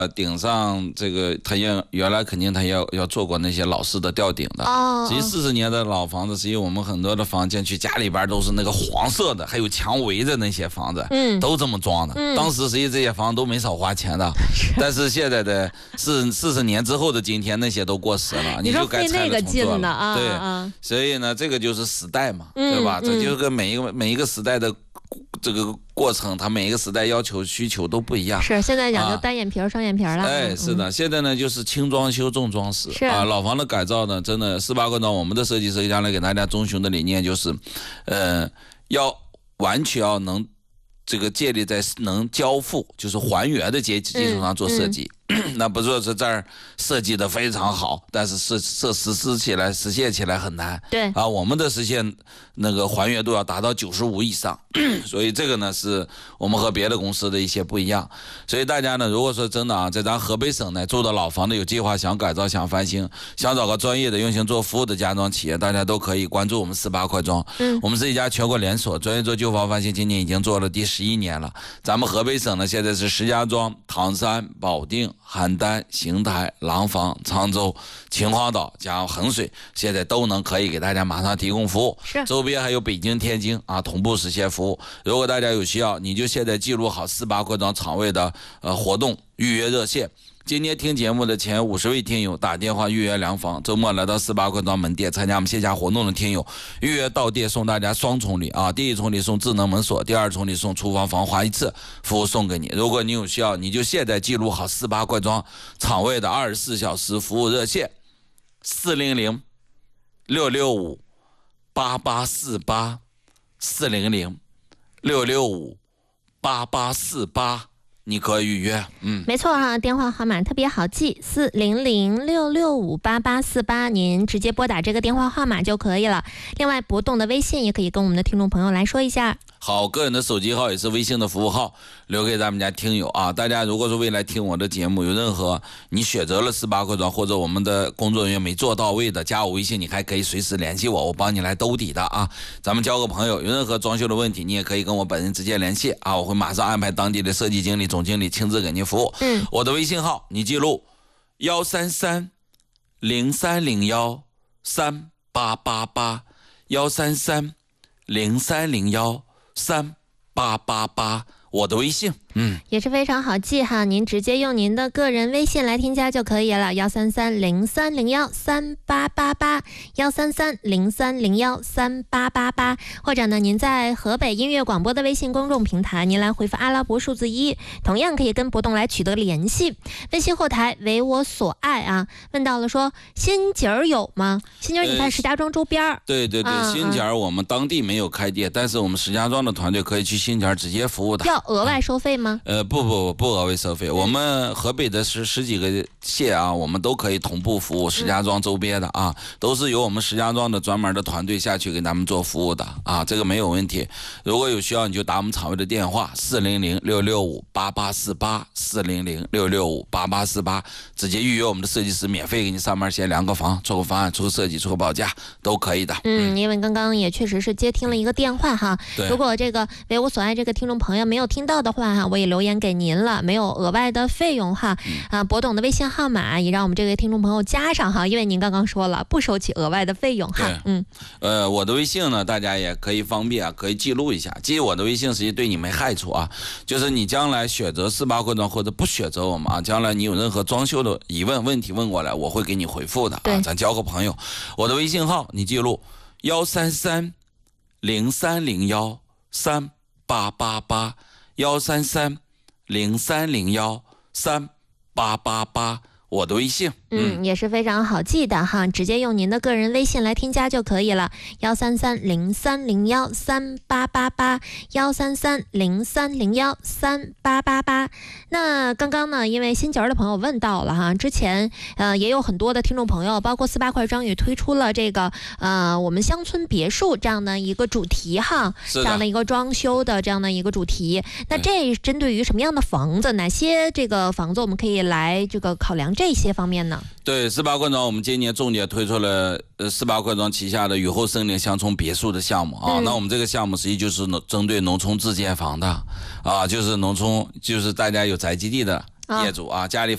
顶上这个他原来肯定他要做过那些老式的吊顶的。实际40年的老房子，实际我们很多的房间去家里边都是那个黄色的，还有墙围着那些房子，都这么装的。当时实际这些房子都没少花钱的，但是现在的40年之后的今天，那些都过时了，你就该拆了重做了。对，所以呢，这个就是时代嘛，对吧？这就是跟每一个时代的这个过程，它每一个时代要求需求都不一样。 是现在讲究单眼皮双眼皮了。 是的，现在呢就是轻装修重装饰老房的改造呢，真的18块砖，我们的设计师将来给大家中雄的理念就是，要完全要能这个建立在能交付，就是还原的基础上做设计。那不说是这儿设计的非常好，但是实现起来很难。 对我们的实现那个还原度要达到95以上，所以这个呢是我们和别的公司的一些不一样。所以大家呢，如果说真的在咱河北省呢住的老房子有计划想改造、想翻新、想找个专业的用心做服务的家装企业，大家都可以关注我们18块砖。我们是一家全国连锁，专业做旧房翻新，今年已经做了第11年了。咱们河北省呢现在是石家庄、唐山、保定、邯郸、邢台、廊坊、沧州、秦皇岛加衡水，现在都可以给大家马上提供服务。周边还有北京、天津同步实现服务。如果大家有需要，你就现在记录好18块砖场位的活动预约热线。今天听节目的前50位听友打电话预约良房，周末来到18块砖门店参加我们线下活动的听友，预约到店送大家双重礼第一重礼送智能门锁，第二重礼送厨房防滑1次，服务送给你。如果你有需要，你就现在记录好18块砖场位的24小时服务热线400-665-8848 400-665-8848，你可以预约。 没错电话号码特别好记，400-665-8848，您直接拨打这个电话号码就可以了。另外，博动的微信也可以跟我们的听众朋友来说一下。 好，个人的手机号也是微信的服务号，留给咱们家听友大家如果说未来听我的节目有任何你选择了18块砖或者我们的工作人员没做到位的，加我微信，你还可以随时联系我，我帮你来兜底的咱们交个朋友，有任何装修的问题，你也可以跟我本人直接联系我会马上安排当地的设计经理、总经理亲自给您服务。我的微信号你记录133-0301-3888 133-0301-3888，我的微信也是非常好记您直接用您的个人微信来添加就可以了，133-0301-3888 133-0301-3888，或者呢您在河北音乐广播的微信公众平台，您来回复阿拉伯数字1，同样可以跟博动来取得联系。微信后台为我所爱问到了说新景儿有吗？新景儿你看石家庄周边对，新景儿我们当地没有开店，但是我们石家庄的团队可以去新景儿直接服务的。 要额外收费吗？ 不额外收费。我们河北的十几个县我们都可以同步服务石家庄周边的都是由我们石家庄的专门的团队下去给他们做服务的这个没有问题。如果有需要，你就打我们场位的电话400-665-8848 400-665-8848，直接预约我们的设计师，免费给你上门先量个房，做个方案，出个设计，出个报价，都可以的。 因为刚刚也确实是接听了一个电话如果这个为我所爱这个听众朋友没有听到的话我也留言给您了，没有额外的费用博懂的微信号码也让我们这位听众朋友加上因为您刚刚说了不收取额外的费用我的微信呢，大家也可以方便可以记录一下，记我的微信实际对你没害处就是你将来选择18块砖或者不选择我们将来你有任何装修的疑问问题问过来，我会给你回复的咱交个朋友。我的微信号你记录133-0301-3888 133-0301-3888，我的微信也是非常好记的直接用您的个人微信来添加就可以了，133-0301-3888 133-0301-3888。那刚刚呢，因为新景儿的朋友问到了之前也有很多的听众朋友，包括48块砖也推出了这个我们乡村别墅这样的一个主题这样的一个装修的这样的一个主题。那这针对于什么样的房子，哪些这个房子我们可以来这个考量这些方面呢？ 对，18块砖我们今年重点推出了18块砖旗下的雨后森林乡村别墅的项目那我们这个项目实际就是针对农村自建房的就是农村就是大家有宅基地的业主家里